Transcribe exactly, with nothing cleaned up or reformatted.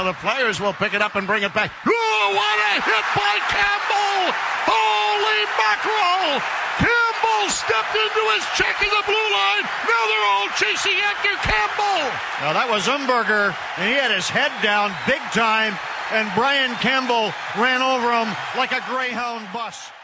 the players will pick it up and bring it back. Oh, what a hit by Campbell! Holy mackerel! Campbell stepped into his check in the blue line. Now they're all chasing after Campbell. Now that was Umberger, and he had his head down big time, and Brian Campbell ran over him like a Greyhound bus.